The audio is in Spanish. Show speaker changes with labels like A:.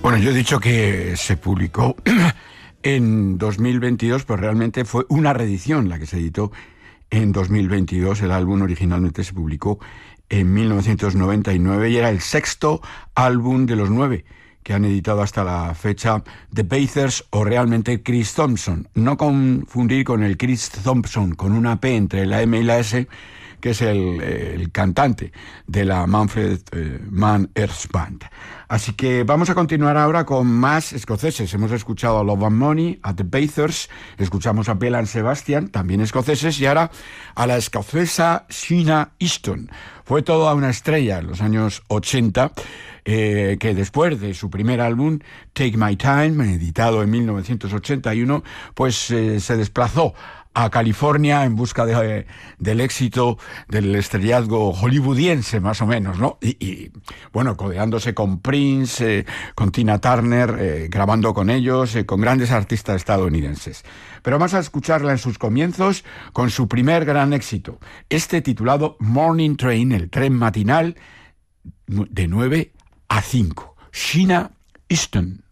A: Bueno, yo he dicho que se publicó en 2022, pero realmente fue una reedición la que se editó en 2022. El álbum originalmente se publicó en 1999 y era el sexto álbum de los 9 que han editado hasta la fecha The Bathers o realmente Chris Thompson. No confundir con el Chris Thompson con una P entre la M y la S, que es el cantante de la Manfred Mann Earth Band. Así que vamos a continuar ahora con más escoceses. Hemos escuchado a Love and Money, a The Bathers, escuchamos a Belle and Sebastian, también escoceses, y ahora a la escocesa Sheena Easton. Fue toda una estrella en los años 80, que después de su primer álbum, Take My Time, editado en 1981, pues se desplazó a California en busca del éxito, del estrellazgo hollywoodiense, más o menos, ¿no? Y bueno, codeándose con Prince, con Tina Turner, grabando con ellos, con grandes artistas estadounidenses. Pero vamos a escucharla en sus comienzos con su primer gran éxito, este titulado Morning Train, el tren matinal, de 9 a 5. Sheena Easton.